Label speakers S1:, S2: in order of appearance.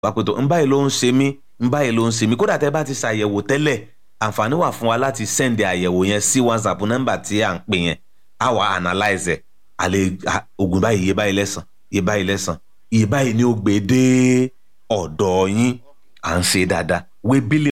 S1: wá pé tó ń báyìí ló ń ṣe mí kódà tẹ́ bá ti ṣàyẹ̀wò tẹ́lẹ̀ àǹfààní wà fún wa láti send àyẹ̀wò yẹn sí WhatsApp nọ́mbà tí à ń pè yẹn á wà analyze oògùn báyìí iye báyìí lẹ́sàn iye báyìí ni ó gbé dé ọ̀dọ̀ yín à ń ṣe dáadáa wé bílíọ̀nù